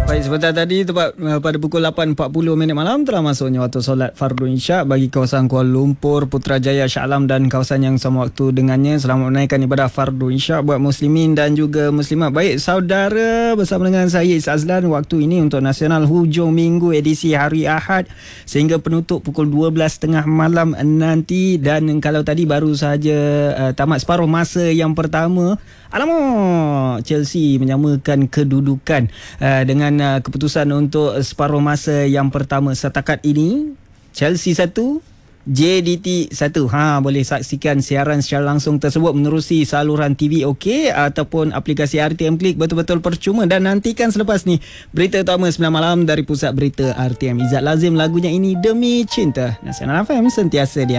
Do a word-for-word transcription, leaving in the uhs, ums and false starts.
Baik, sebentar tadi tepat uh, pada pukul lapan empat puluh minit malam telah masuknya waktu solat fardu isyak bagi kawasan Kuala Lumpur, Putrajaya, Shah Alam dan kawasan yang sama waktu dengannya. Selamat menaikkan ibadah fardu isyak buat muslimin dan juga muslimat. Baik, saudara, bersama dengan saya Is Azlan, waktu ini untuk Nasional Hujung Minggu edisi hari Ahad sehingga penutup pukul dua belas tiga puluh malam nanti. Dan kalau tadi baru sahaja uh, tamat separuh masa yang pertama, alamak, Chelsea menyamakan kedudukan uh, dengan uh, keputusan untuk separuh masa yang pertama. Setakat ini Chelsea satu, J D T satu. Ha, boleh saksikan siaran secara langsung tersebut menerusi saluran T V OK ataupun aplikasi R T M Klik, betul-betul percuma. Dan nantikan selepas ni berita utama sembilan malam dari Pusat Berita R T M. Izzat Lazim lagunya ini Demi Cinta. Nasional F M sentiasa dia